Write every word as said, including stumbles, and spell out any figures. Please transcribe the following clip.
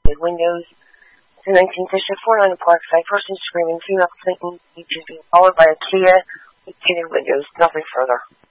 tinted windows. The nineteen Fisher four nine Parkside, person screaming, female Clinton, E T V, followed by a Kia with tinted windows, nothing further.